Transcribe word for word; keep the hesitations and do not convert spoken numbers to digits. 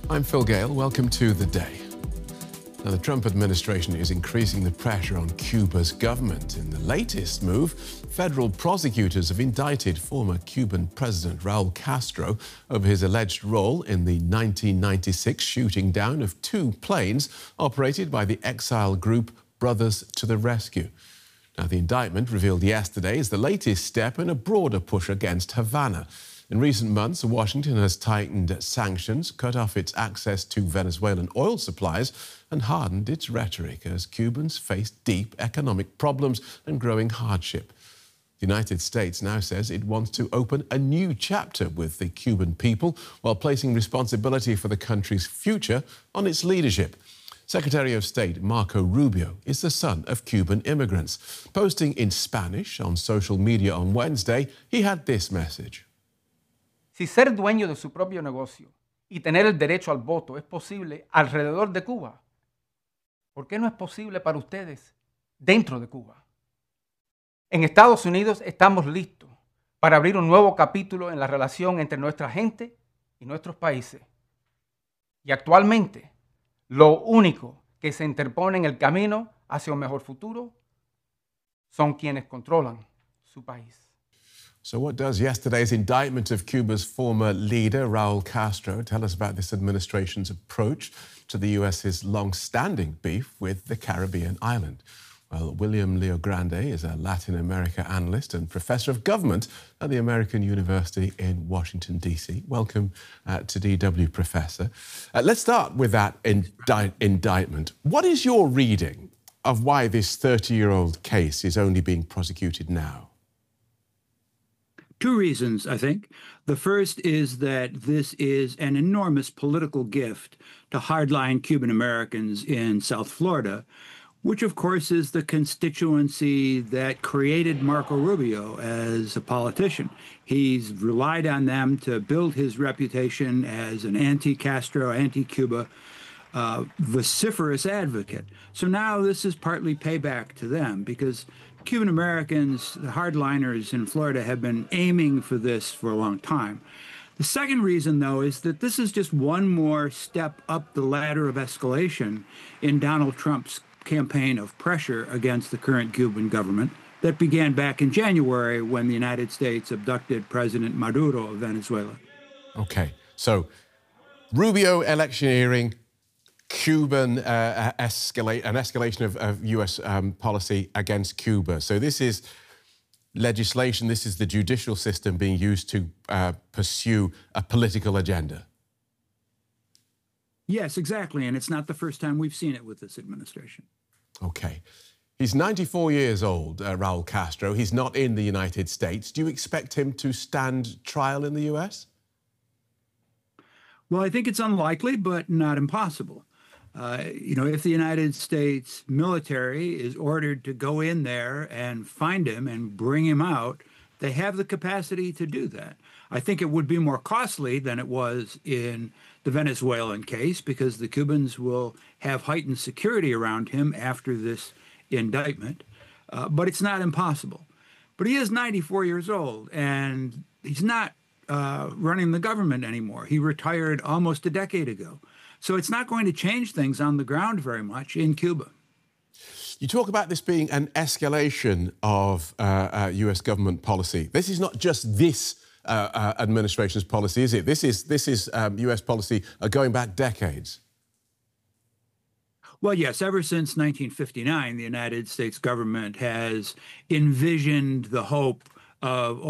I'm Phil Gale. Welcome to The Day. Now, the Trump administration is increasing the pressure on Cuba's government. In the latest move, federal prosecutors have indicted former Cuban President Raul Castro over his alleged role in the nineteen ninety-six shooting down of two planes operated by the exile group Brothers to the Rescue. Now, the indictment revealed yesterday is the latest step in a broader push against Havana. In recent months, Washington has tightened sanctions, cut off its access to Venezuelan oil supplies, and hardened its rhetoric as Cubans face deep economic problems and growing hardship. The United States now says it wants to open a new chapter with the Cuban people while placing responsibility for the country's future on its leadership. Secretary of State Marco Rubio is the son of Cuban immigrants. Posting in Spanish on social media on Wednesday, he had this message. Si ser dueño de su propio negocio y tener el derecho al voto es posible alrededor de Cuba, ¿por qué no es posible para ustedes dentro de Cuba? En Estados Unidos estamos listos para abrir un nuevo capítulo en la relación entre nuestra gente y nuestros países. Y actualmente, lo único que se interpone en el camino hacia un mejor futuro son quienes controlan su país. So what does yesterday's indictment of Cuba's former leader, Raul Castro, tell us about this administration's approach to the U S's long-standing beef with the Caribbean island? Well, William Leo Grande is a Latin America analyst and professor of government at the American University in Washington, D C. Welcome uh, to D W, Professor. Uh, let's start with that indi- indictment. What is your reading of why this thirty-year-old case is only being prosecuted now? Two reasons, I think. The first is that this is an enormous political gift to hardline Cuban Americans in South Florida, which, of course, is the constituency that created Marco Rubio as a politician. He's relied on them to build his reputation as an anti-Castro, anti-Cuba, uh, vociferous advocate. So now this is partly payback to them because Cuban Americans, the hardliners in Florida, have been aiming for this for a long time. The second reason, though, is that this is just one more step up the ladder of escalation in Donald Trump's campaign of pressure against the current Cuban government that began back in January when the United States abducted President Maduro of Venezuela. Okay, so Rubio electioneering, Cuban uh, escalate, an escalation of, of U S um, policy against Cuba. So this is legislation, this is the judicial system being used to uh, pursue a political agenda. Yes, exactly. And it's not the first time we've seen it with this administration. Okay. He's ninety-four years old, uh, Raul Castro. He's not in the United States. Do you expect him to stand trial in the U S? Well, I think it's unlikely, but not impossible. Uh, you know, if the United States military is ordered to go in there and find him and bring him out, they have the capacity to do that. I think it would be more costly than it was in the Venezuelan case because the Cubans will have heightened security around him after this indictment. Uh, but it's not impossible. But he is ninety-four years old, and he's not uh, running the government anymore. He retired almost a decade ago. So it's not going to change things on the ground very much in Cuba. You talk about this being an escalation of uh, uh, U S government policy. This is not just this uh, uh, administration's policy, is it? This is, this is um, U S policy uh, going back decades. Well, yes, ever since nineteen fifty-nine, the United States government has envisioned the hope of